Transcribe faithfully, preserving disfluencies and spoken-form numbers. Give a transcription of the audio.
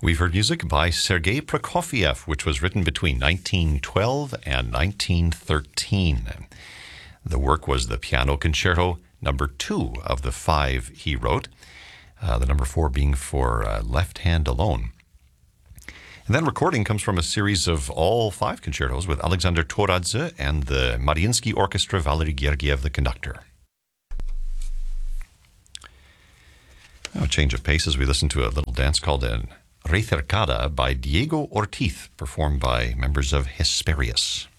We've heard music by Sergei Prokofiev, which was written between nineteen twelve and nineteen thirteen. The work was the Piano Concerto number two of the five he wrote, uh, the number four being for uh, left hand alone. And then recording comes from a series of all five concertos with Alexander Toradze and the Mariinsky Orchestra, Valery Gergiev, the conductor. Now, a change of pace as we listen to a little dance called an Recercada by Diego Ortiz, performed by members of Hesperius.